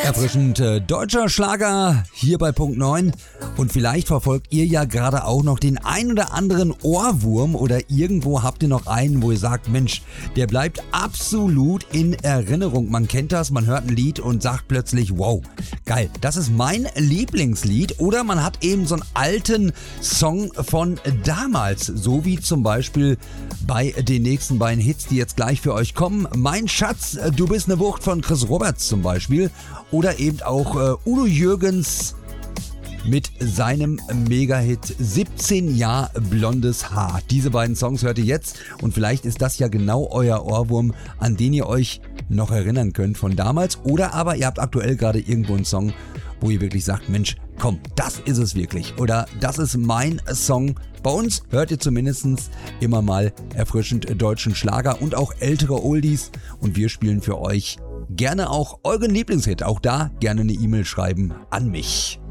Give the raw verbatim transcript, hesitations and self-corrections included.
Erfrischend äh, deutscher Schlager hier bei Punkt neun. Und vielleicht verfolgt ihr ja gerade auch noch den ein oder anderen Ohrwurm oder irgendwo habt ihr noch einen, wo ihr sagt, Mensch, der bleibt absolut in Erinnerung. Man kennt das, man hört ein Lied und sagt plötzlich, wow, geil, das ist mein Lieblingslied. Oder man hat eben so einen alten Song von damals, so wie zum Beispiel bei den nächsten beiden Hits, die jetzt gleich für euch kommen. Mein Schatz, du bist eine Wucht von Chris Roberts zum Beispiel. Oder eben auch äh, Udo Jürgens mit seinem Mega-Hit siebzehn Jahre blondes Haar. Diese beiden Songs hört ihr jetzt und vielleicht ist das ja genau euer Ohrwurm, an den ihr euch noch erinnern könnt von damals. Oder aber ihr habt aktuell gerade irgendwo einen Song, wo ihr wirklich sagt, Mensch, komm, das ist es wirklich. Oder das ist mein Song. Bei uns hört ihr zumindest immer mal erfrischend deutschen Schlager und auch ältere Oldies. Und wir spielen für euch gerne auch euren Lieblingshit. Auch da gerne eine E-Mail schreiben an mich.